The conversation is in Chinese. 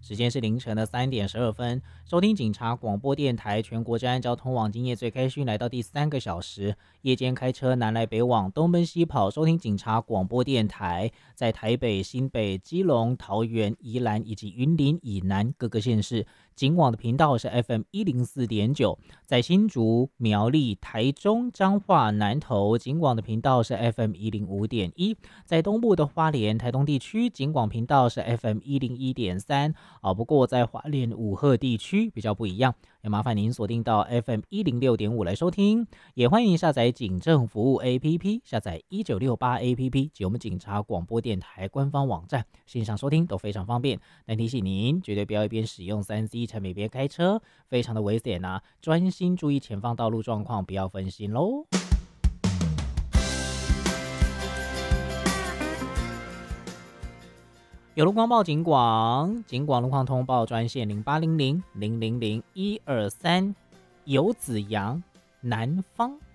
时间是凌晨的3点12分，收听警察广播电台全国治安交通网，今夜最开讯来到第3个小时，夜间开车南来北往，东奔西跑，收听警察广播电台，在台北、新北、基隆、桃园、宜兰以及云林以南各个县市，警网的频道是 FM104.9，在新竹、苗栗、台中、彰化、南投，警网的频道是 FM105.1，在东部的花莲、台东地区，警广频道是 FM101.3。不过在花莲武鹤地区比较不一样，也麻烦您锁定到 FM106.5来收听，也欢迎下载警政服务 APP， 下载1968 APP 及我们警察广播电台官方网站，线上收听都非常方便。但提醒您，绝对不要一边使用3C 产品边开车，非常的危险啊！专心注意前方道路状况，不要分心喽。有路光报警广，警广路况通报专线0800 000 123，游子阳南方。